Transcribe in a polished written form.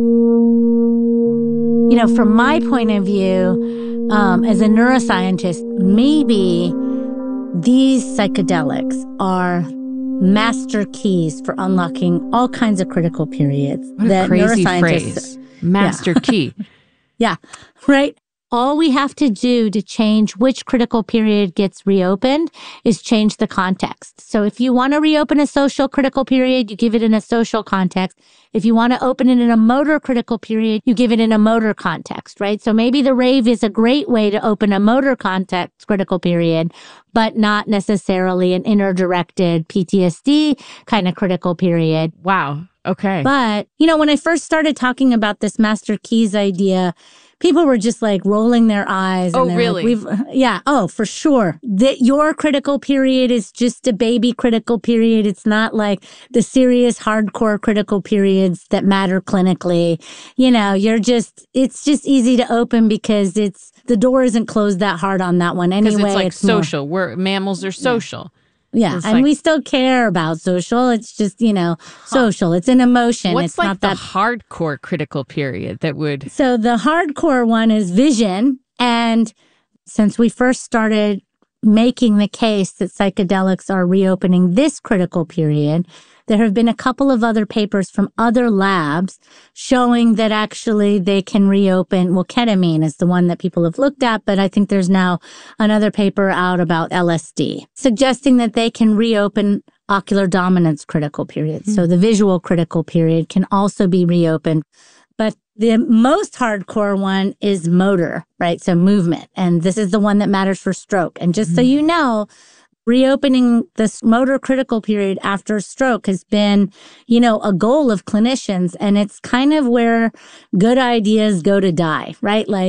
From my point of view, as a neuroscientist, maybe these psychedelics are master keys for unlocking all kinds of critical periods. What a crazy phrase. Master key. Yeah, right. All we have to do to change which critical period gets reopened is change the context. So if you want to reopen a social critical period, you give it in a social context. If you want to open it in a motor critical period, you give it in a motor context, right? So maybe the rave is a great way to open a motor context critical period, but not necessarily an inner-directed PTSD kind of critical period. Wow. Okay. But, when I first started talking about this master keys idea, people were just like rolling their eyes. Oh, really? For sure. That your critical period is just a baby critical period. It's not like the serious hardcore critical periods that matter clinically. It's just easy to open because the door isn't closed that hard on that one anyway. Because it's like social. Mammals are social. Yeah, and we still care about social. It's just, social. It's an emotion. What's it's like not the that hardcore critical period that would... So the hardcore one is vision. And since we first started making the case that psychedelics are reopening this critical period, there have been a couple of other papers from other labs showing that actually they can reopen. Well, ketamine is the one that people have looked at, but I think there's now another paper out about LSD suggesting that they can reopen ocular dominance critical periods. So the visual critical period can also be reopened. But the most hardcore one is motor, right? So movement. And this is the one that matters for stroke. And just so you know, reopening this motor critical period after stroke has been, a goal of clinicians. And it's kind of where good ideas go to die, right? Like,